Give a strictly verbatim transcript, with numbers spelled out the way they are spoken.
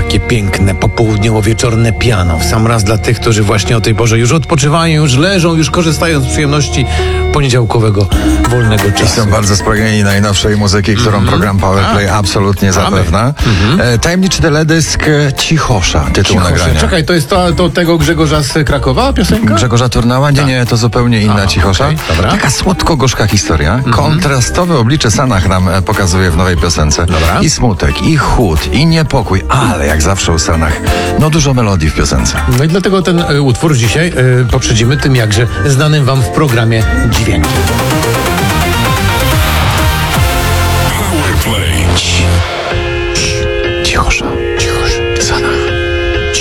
takie piękne popołudniowo-wieczorne piano. W sam raz dla tych, którzy właśnie o tej porze już odpoczywają, już leżą, już korzystają z przyjemności poniedziałkowego wolnego I czasu. są bardzo spragnieni najnowszej muzyki, którą mm-hmm. program Powerplay absolutnie zapewna. Mm-hmm. E, tajemniczy teledysk Cichosza, tytuł Cichosza. nagrania. Czekaj, to jest to, to tego Grzegorza z Krakowa piosenka? Grzegorza Turnała? Nie, tak. nie, to zupełnie inna. Aha, Cichosza. Okay, dobra. Taka słodko-gorzka historia. Mm-hmm. Kontrastowe oblicze Sanach nam pokazuje w nowej piosence. Dobra. I smutek, i chłód, i niepokój, ale jak zawsze u Sanach, no dużo melodii w piosence. No i dlatego ten y, utwór dzisiaj y, poprzedzimy tym jakże znanym wam w programie Dźwięki. Powerplay.